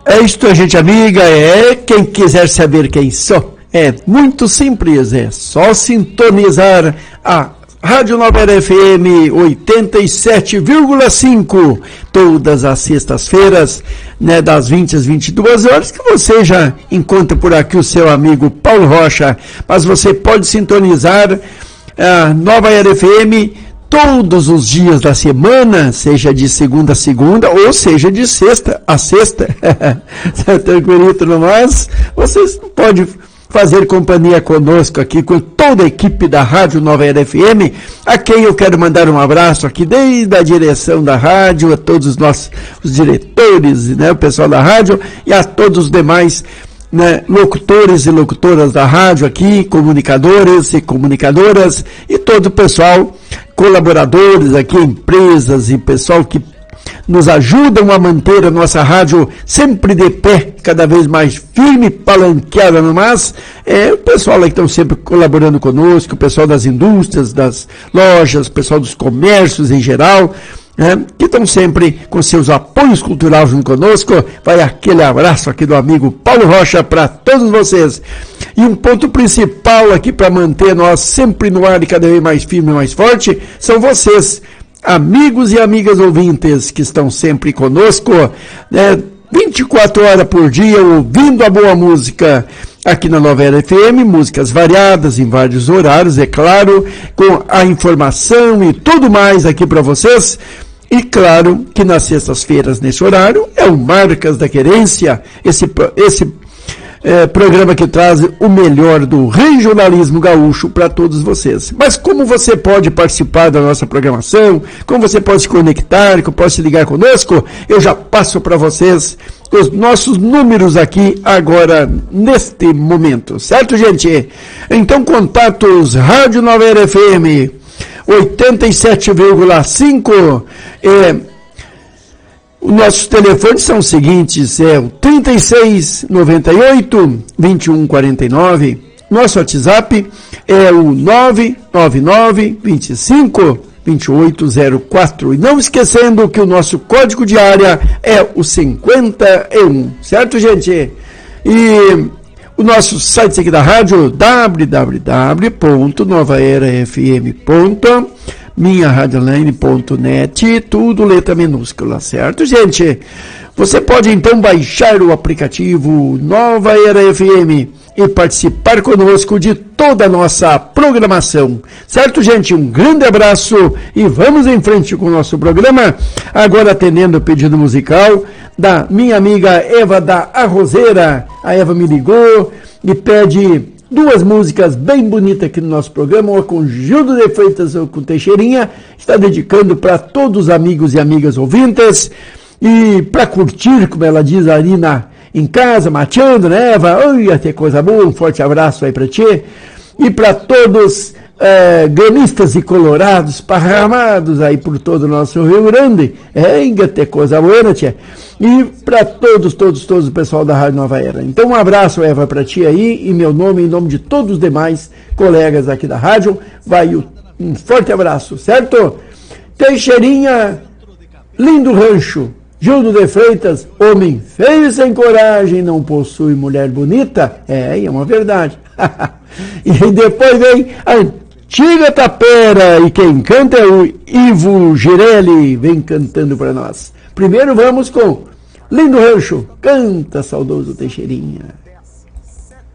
É isto, gente amiga, quem quiser saber quem sou, é muito simples, é só sintonizar a Rádio Nova Era FM 87,5 todas as sextas-feiras, né, das 20 às 22 horas, que você já encontra por aqui o seu amigo Paulo Rocha, mas você pode sintonizar a Nova Era FM todos os dias da semana, seja de segunda a segunda, ou seja de sexta a sexta. Tranquilito no nós, vocês podem fazer companhia conosco aqui, com toda a equipe da Rádio Nova Era FM, a quem eu quero mandar um abraço aqui, desde a direção da rádio, a todos os nossos os diretores, né, o pessoal da rádio, e a todos os demais, né, locutores e locutoras da rádio aqui, comunicadores e comunicadoras, e todo o pessoal, colaboradores aqui, empresas e pessoal que nos ajudam a manter a nossa rádio sempre de pé, cada vez mais firme, palanqueada no mas, o pessoal lá que estão sempre colaborando conosco, o pessoal das indústrias, das lojas, o pessoal dos comércios em geral, né, que estão sempre com seus apoios culturais junto conosco. Vai aquele abraço aqui do amigo Paulo Rocha para todos vocês. E um ponto principal aqui para manter nós sempre no ar e cada vez mais firme e mais forte, são vocês, amigos e amigas ouvintes que estão sempre conosco, né, 24 horas por dia, ouvindo a boa música aqui na Nova Era FM, músicas variadas em vários horários, é claro, com a informação e tudo mais aqui para vocês. E claro que nas sextas-feiras, nesse horário, é o Marcas da Querência, esse programa que traz o melhor do regionalismo gaúcho para todos vocês. Mas como você pode participar da nossa programação, como você pode se conectar, como pode se ligar conosco, eu já passo para vocês os nossos números aqui agora, neste momento. Certo, gente? Então, contatos Rádio Nova Era FM 87,5, os nossos telefones são os seguintes, o 3698-2149, nosso WhatsApp é o 999-25-2804, e não esquecendo que o nosso código de área é o 51, certo, gente? E o nosso site aqui da rádio, www.novaerafm.minharadioline.net, tudo letra minúscula, certo, gente? Você pode então baixar o aplicativo Nova Era FM e participar conosco de toda a nossa programação, certo, gente? Um grande abraço e vamos em frente com o nosso programa, agora atendendo o pedido musical da minha amiga Eva da Arrozeira. A Eva me ligou e pede duas músicas bem bonitas aqui no nosso programa, uma com Gildo de Freitas ou com Teixeirinha, está dedicando para todos os amigos e amigas ouvintes, e para curtir, como ela diz ali em casa, mateando, né, Eva? Oi, até coisa boa, um forte abraço aí para ti, e para todos gremistas e colorados, parramados aí por todo o nosso Rio Grande, até coisa boa, tia. E para todos o pessoal da Rádio Nova Era. Então um abraço, Eva, para ti aí, em meu nome, em nome de todos os demais colegas aqui da rádio, vai um forte abraço, certo? Teixeirinha, lindo rancho, Gildo de Freitas, homem feio e sem coragem, não possui mulher bonita, é uma verdade. E depois vem a antiga tapera, e quem canta é o Ivo Girelli, vem cantando para nós. Primeiro vamos com Lindo Rancho, canta saudoso Teixeirinha.